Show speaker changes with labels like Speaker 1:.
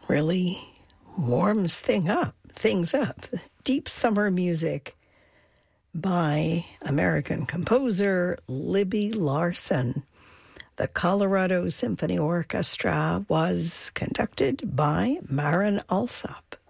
Speaker 1: really warms things up. Deep summer music by American composer Libby Larsen. The Colorado Symphony Orchestra was conducted by Maren Alsop.